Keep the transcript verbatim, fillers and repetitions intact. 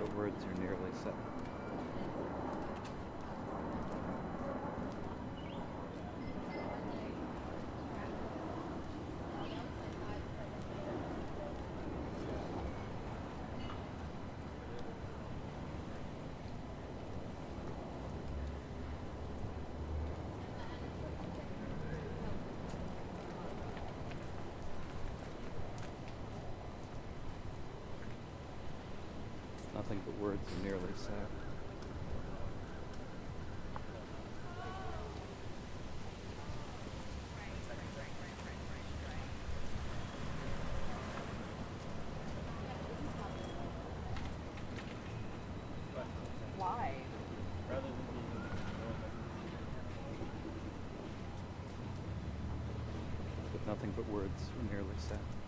but words are nearly said. Nothing but words are nearly said. Why? But nothing but words are nearly said.